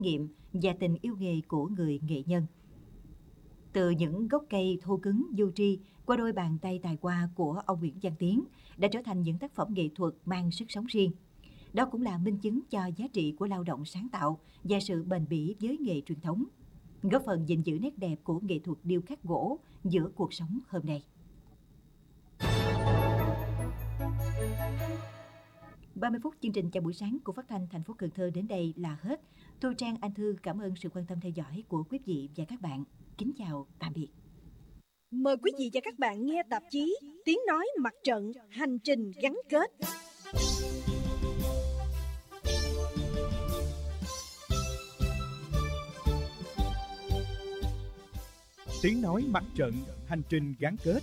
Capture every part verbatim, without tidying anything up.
nghiệm và tình yêu nghề của người nghệ nhân. Từ những gốc cây thô cứng vô tri qua đôi bàn tay tài hoa của ông Nguyễn Văn Tiến đã trở thành những tác phẩm nghệ thuật mang sức sống riêng. Đó cũng là minh chứng cho giá trị của lao động sáng tạo và sự bền bỉ với nghề truyền thống, góp phần gìn giữ nét đẹp của nghệ thuật điêu khắc gỗ giữa cuộc sống hôm nay. ba mươi phút chương trình chào buổi sáng của Phát thanh thành phố Cần Thơ đến đây là hết. Thu Trang, Anh Thư cảm ơn sự quan tâm theo dõi của quý vị và các bạn. Kính chào, tạm biệt. Mời quý vị và các bạn nghe tạp chí Tiếng nói mặt trận hành trình gắn kết. Tiếng nói mặt trận hành trình gắn kết.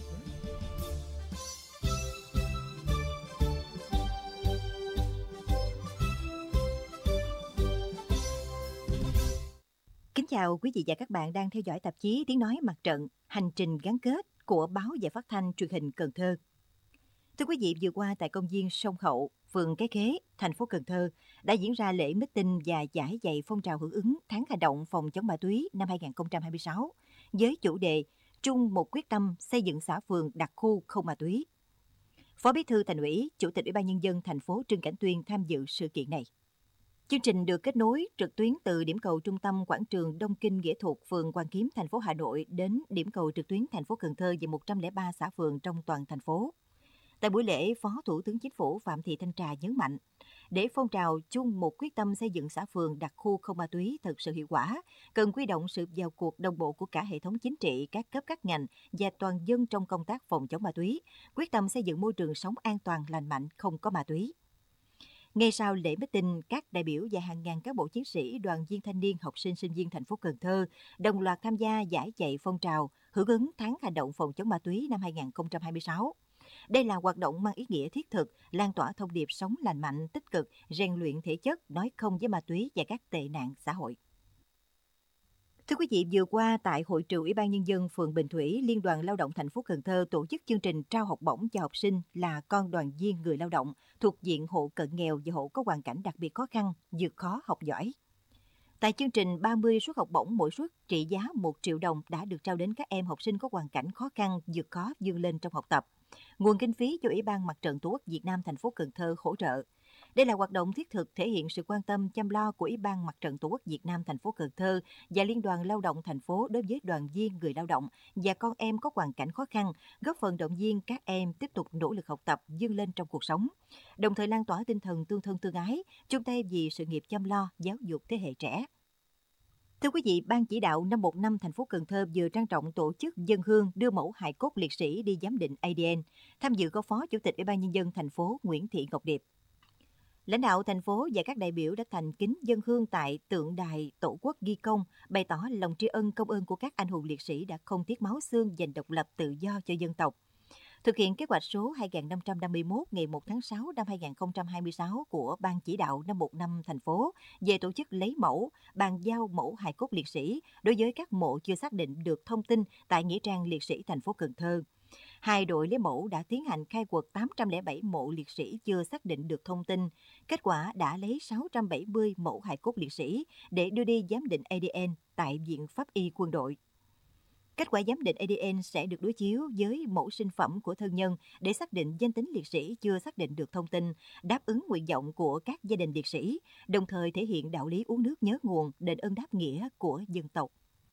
Kính chào quý vị và các bạn đang theo dõi tạp chí Tiếng nói mặt trận hành trình gắn kết của báo và phát thanh truyền hình Cần Thơ. Thưa quý vị, vừa qua tại công viên Sông Hậu, phường Cái Khế, thành phố Cần Thơ đã diễn ra lễ meeting và giải chạy phong trào hưởng ứng tháng hành động phòng chống ma túy năm hai không hai sáu với chủ đề chung một quyết tâm xây dựng xã phường đặc khu không ma túy. Phó Bí thư Thành ủy, Chủ tịch Ủy ban Nhân dân thành phố Trương Cảnh Tuyên tham dự sự kiện này. Chương trình được kết nối trực tuyến từ điểm cầu trung tâm quảng trường Đông Kinh Nghĩa Thục, phường Hoàn Kiếm, thành phố Hà Nội đến điểm cầu trực tuyến thành phố Cần Thơ về một trăm lẻ ba xã phường trong toàn thành phố. Tại buổi lễ, Phó Thủ tướng Chính phủ Phạm Thị Thanh Trà nhấn mạnh, để phong trào chung một quyết tâm xây dựng xã phường đặc khu không ma túy thực sự hiệu quả, cần huy động sự vào cuộc đồng bộ của cả hệ thống chính trị, các cấp các ngành và toàn dân trong công tác phòng chống ma túy, quyết tâm xây dựng môi trường sống an toàn, lành mạnh, không có ma túy. Ngay sau lễ meeting, các đại biểu và hàng ngàn cán bộ chiến sĩ, đoàn viên thanh niên, học sinh, sinh viên thành phố Cần Thơ đồng loạt tham gia giải chạy phong trào hưởng ứng tháng hành động phòng chống ma túy năm hai không hai sáu. Đây là hoạt động mang ý nghĩa thiết thực, lan tỏa thông điệp sống lành mạnh, tích cực, rèn luyện thể chất, nói không với ma túy và các tệ nạn xã hội. Thưa quý vị, vừa qua tại hội trường Ủy ban Nhân dân phường Bình Thủy, Liên đoàn Lao động thành phố Cần Thơ tổ chức chương trình trao học bổng cho học sinh là con đoàn viên người lao động thuộc diện hộ cận nghèo và hộ có hoàn cảnh đặc biệt khó khăn, vượt khó học giỏi. Tại chương trình, ba mươi suất học bổng mỗi suất trị giá một triệu đồng đã được trao đến các em học sinh có hoàn cảnh khó khăn, vượt khó vươn lên trong học tập. Nguồn kinh phí do Ủy ban Mặt trận Tổ quốc Việt Nam thành phố Cần Thơ hỗ trợ. Đây là hoạt động thiết thực thể hiện sự quan tâm chăm lo của Ủy ban Mặt trận Tổ quốc Việt Nam thành phố Cần Thơ và Liên đoàn Lao động thành phố đối với đoàn viên người lao động và con em có hoàn cảnh khó khăn, góp phần động viên các em tiếp tục nỗ lực học tập, vươn lên trong cuộc sống, đồng thời lan tỏa tinh thần tương thân tương ái, chung tay vì sự nghiệp chăm lo giáo dục thế hệ trẻ. Thưa quý vị, Ban chỉ đạo năm một năm thành phố Cần Thơ vừa trang trọng tổ chức dâng hương đưa mẫu hài cốt liệt sĩ đi giám định a đê en. Tham dự có Phó Chủ tịch Ủy ban Nhân dân thành phố Nguyễn Thị Ngọc Điệp. Lãnh đạo thành phố và các đại biểu đã thành kính dâng hương tại tượng đài Tổ quốc ghi công, bày tỏ lòng tri ân công ơn của các anh hùng liệt sĩ đã không tiếc máu xương giành độc lập tự do cho dân tộc. Thực hiện kế hoạch số hai nghìn năm trăm năm mươi mốt ngày một tháng sáu năm hai nghìn không trăm hai mươi sáu của Ban chỉ đạo năm một năm thành phố về tổ chức lấy mẫu, bàn giao mẫu hài cốt liệt sĩ đối với các mộ chưa xác định được thông tin tại Nghĩa trang liệt sĩ thành phố Cần Thơ. Hai đội lấy mẫu đã tiến hành khai quật tám trăm lẻ bảy mộ liệt sĩ chưa xác định được thông tin. Kết quả đã lấy sáu trăm bảy mươi mẫu hài cốt liệt sĩ để đưa đi giám định a đê en tại Viện Pháp y Quân đội. Kết quả giám định a đê en sẽ được đối chiếu với mẫu sinh phẩm của thân nhân để xác định danh tính liệt sĩ chưa xác định được thông tin, đáp ứng nguyện vọng của các gia đình liệt sĩ, đồng thời thể hiện đạo lý uống nước nhớ nguồn, đền ơn đáp nghĩa của dân tộc.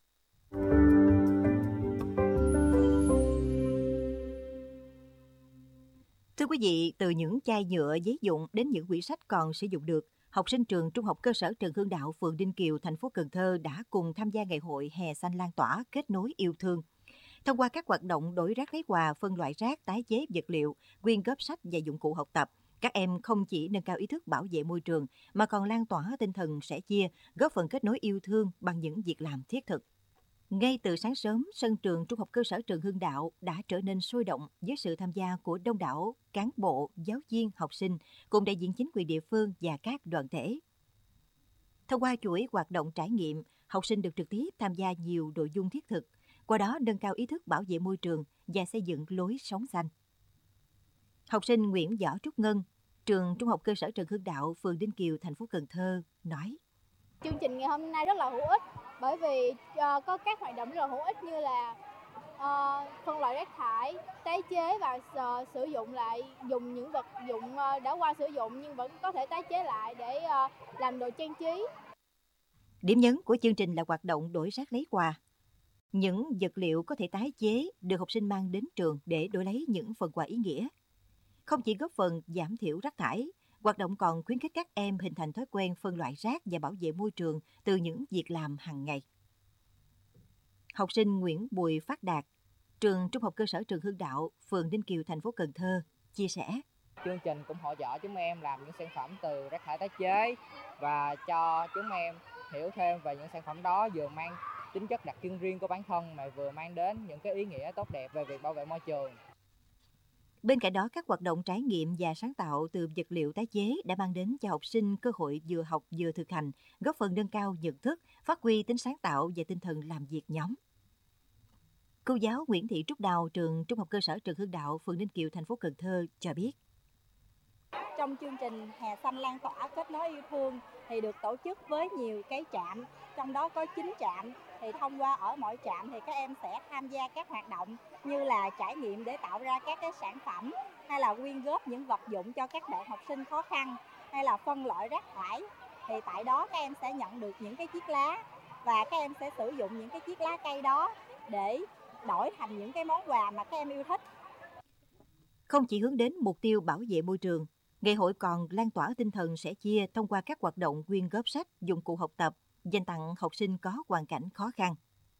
Thưa quý vị, từ những chai nhựa giấy dụng đến những quyển sách còn sử dụng được, học sinh trường Trung học cơ sở Trần Hưng Đạo, phường Ninh Kiều, thành phố Cần Thơ đã cùng tham gia ngày hội Hè Xanh lan tỏa kết nối yêu thương. Thông qua các hoạt động đổi rác lấy quà, phân loại rác, tái chế vật liệu, quyên góp sách và dụng cụ học tập, các em không chỉ nâng cao ý thức bảo vệ môi trường mà còn lan tỏa tinh thần sẻ chia, góp phần kết nối yêu thương bằng những việc làm thiết thực. Ngay từ sáng sớm, sân trường Trung học cơ sở Trần Hưng Đạo đã trở nên sôi động với sự tham gia của đông đảo cán bộ, giáo viên, học sinh cùng đại diện chính quyền địa phương và các đoàn thể. Thông qua chuỗi hoạt động trải nghiệm, học sinh được trực tiếp tham gia nhiều nội dung thiết thực, qua đó nâng cao ý thức bảo vệ môi trường và xây dựng lối sống xanh. Học sinh Nguyễn Võ Trúc Ngân, trường Trung học cơ sở Trần Hưng Đạo, phường Ninh Kiều, thành phố Cần Thơ nói: Chương trình ngày hôm nay rất là hữu ích bởi vì uh, có các hoạt động rất là hữu ích như là uh, phân loại rác thải, tái chế và uh, sử dụng lại, dùng những vật dụng uh, đã qua sử dụng nhưng vẫn có thể tái chế lại để uh, làm đồ trang trí. Điểm nhấn của chương trình là hoạt động đổi rác lấy quà. Những vật liệu có thể tái chế được học sinh mang đến trường để đổi lấy những phần quà ý nghĩa. Không chỉ góp phần giảm thiểu rác thải, hoạt động còn khuyến khích các em hình thành thói quen phân loại rác và bảo vệ môi trường từ những việc làm hàng ngày. Học sinh Nguyễn Bùi Phát Đạt, trường Trung học cơ sở Trần Hưng Đạo, phường Ninh Kiều, thành phố Cần Thơ, chia sẻ. Chương trình cũng hỗ trợ chúng em làm những sản phẩm từ rác thải tái chế và cho chúng em hiểu thêm về những sản phẩm đó, vừa mang tính chất đặc trưng riêng của bản thân mà vừa mang đến những cái ý nghĩa tốt đẹp về việc bảo vệ môi trường. Bên cạnh đó, các hoạt động trải nghiệm và sáng tạo từ vật liệu tái chế đã mang đến cho học sinh cơ hội vừa học vừa thực hành, góp phần nâng cao nhận thức, phát huy tính sáng tạo và tinh thần làm việc nhóm. Cô giáo Nguyễn Thị Trúc Đào, trường Trung học cơ sở Trần Hưng Đạo, phường Ninh Kiều, thành phố Cần Thơ cho biết. Trong chương trình Hè Xanh Lan Tỏa Kết Nối Yêu Thương thì được tổ chức với nhiều cái trạm, trong đó có chín trạm. Thì thông qua ở mỗi trạm thì các em sẽ tham gia các hoạt động như là trải nghiệm để tạo ra các cái sản phẩm, hay là quyên góp những vật dụng cho các bạn học sinh khó khăn, hay là phân loại rác thải. Thì tại đó các em sẽ nhận được những cái chiếc lá và các em sẽ sử dụng những cái chiếc lá cây đó để đổi thành những cái món quà mà các em yêu thích. Không chỉ hướng đến mục tiêu bảo vệ môi trường, ngày hội còn lan tỏa tinh thần sẻ chia thông qua các hoạt động quyên góp sách, dụng cụ học tập, dành tặng học sinh có hoàn cảnh khó khăn.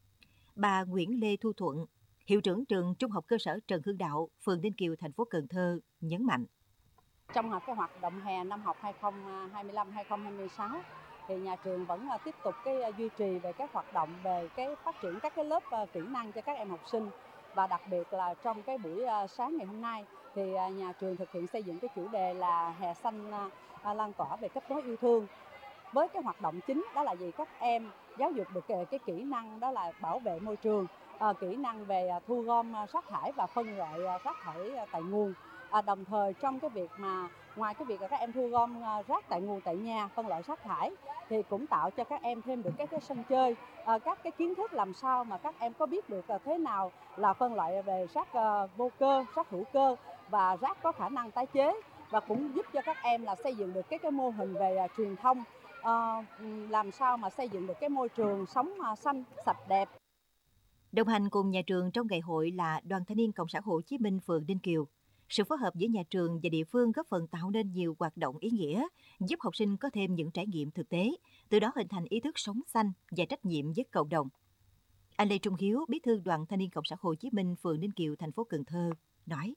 Bà Nguyễn Lê Thu Thuận, hiệu trưởng trường Trung học cơ sở Trần Hưng Đạo, phường Ninh Kiều, thành phố Cần Thơ nhấn mạnh. Trong cái hoạt động hè năm học hai không hai lăm hai không hai sáu thì nhà trường vẫn tiếp tục cái duy trì về các hoạt động về cái phát triển các cái lớp kỹ năng cho các em học sinh, và đặc biệt là trong cái buổi sáng ngày hôm nay thì nhà trường thực hiện xây dựng cái chủ đề là Hè Xanh Lan Tỏa về kết nối yêu thương. Với cái hoạt động chính đó là gì? Các em giáo dục được cái kỹ năng đó là bảo vệ môi trường, à, kỹ năng về thu gom rác thải và phân loại rác thải tại nguồn. À, đồng thời trong cái việc mà ngoài cái việc là các em thu gom rác tại nguồn tại nhà, phân loại rác thải thì cũng tạo cho các em thêm được các cái sân chơi, à, các cái kiến thức làm sao mà các em có biết được là thế nào là phân loại về rác uh, vô cơ, rác hữu cơ và rác có khả năng tái chế, và cũng giúp cho các em là xây dựng được cái cái mô hình về uh, truyền thông, uh, làm sao mà xây dựng được cái môi trường sống uh, xanh, sạch đẹp. Đồng hành cùng nhà trường trong ngày hội là Đoàn Thanh niên Cộng sản Hồ Chí Minh phường Ninh Kiều. Sự phối hợp giữa nhà trường và địa phương góp phần tạo nên nhiều hoạt động ý nghĩa, giúp học sinh có thêm những trải nghiệm thực tế, từ đó hình thành ý thức sống xanh và trách nhiệm với cộng đồng. Anh Lê Trung Hiếu, bí thư Đoàn Thanh niên Cộng sản Hồ Chí Minh phường Ninh Kiều, thành phố Cần Thơ nói.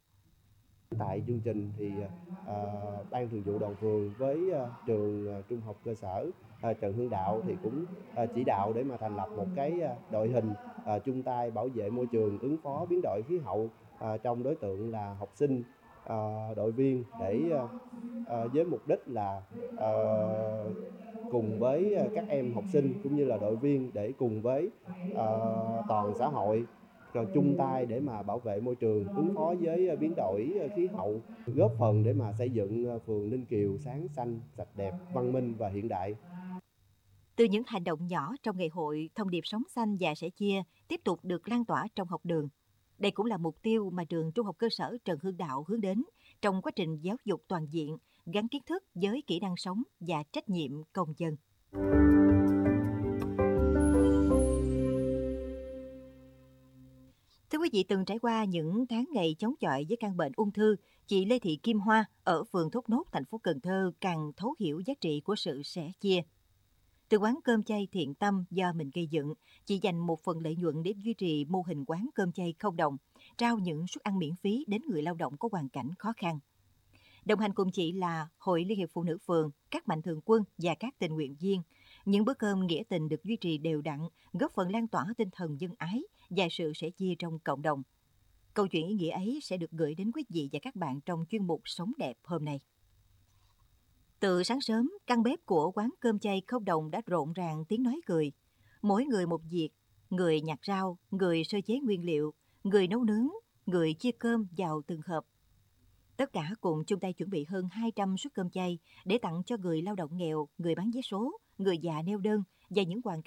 Tại chương trình thì uh, ban thường vụ đoàn phường với uh, trường uh, trung học cơ sở uh, Trần Hưng Đạo thì cũng uh, chỉ đạo để mà thành lập một cái uh, đội hình uh, chung tay bảo vệ môi trường, ứng phó biến đổi khí hậu uh, trong đối tượng là học sinh, uh, đội viên để uh, uh, với mục đích là uh, cùng với các em học sinh cũng như là đội viên để cùng với uh, toàn xã hội rồi chung tay để mà bảo vệ môi trường, ứng phó với biến đổi khí hậu, góp phần để mà xây dựng phường Ninh Kiều sáng xanh, sạch đẹp, văn minh và hiện đại. Từ những hành động nhỏ trong ngày hội, thông điệp sống xanh và sẻ chia tiếp tục được lan tỏa trong học đường. Đây cũng là mục tiêu mà trường Trung học cơ sở Trần Hưng Đạo hướng đến trong quá trình giáo dục toàn diện, gắn kiến thức với kỹ năng sống và trách nhiệm công dân. Thưa quý vị, từng trải qua những tháng ngày chống chọi với căn bệnh ung thư, chị Lê Thị Kim Hoa ở phường Thốt Nốt, thành phố Cần Thơ càng thấu hiểu giá trị của sự sẻ chia. Từ quán cơm chay thiện tâm do mình gây dựng, chị dành một phần lợi nhuận để duy trì mô hình quán cơm chay không đồng, trao những suất ăn miễn phí đến người lao động có hoàn cảnh khó khăn. Đồng hành cùng chị là Hội Liên hiệp Phụ nữ phường, các mạnh thường quân và các tình nguyện viên. Những bữa cơm nghĩa tình được duy trì đều đặn, góp phần lan tỏa tinh thần nhân ái và sự sẻ chia trong cộng đồng. Câu chuyện ý nghĩa ấy sẽ được gửi đến quý vị và các bạn trong chuyên mục Sống đẹp hôm nay. Từ sáng sớm, căn bếp của quán cơm chay không đồng đã rộn ràng tiếng nói cười. Mỗi người một việc, người nhặt rau, người sơ chế nguyên liệu, người nấu nướng, người chia cơm vào từng hộp. Tất cả cùng chung tay chuẩn bị hơn hai trăm suất cơm chay để tặng cho người lao động nghèo, người bán vé số, người già neo đơn và những hoàn cảnh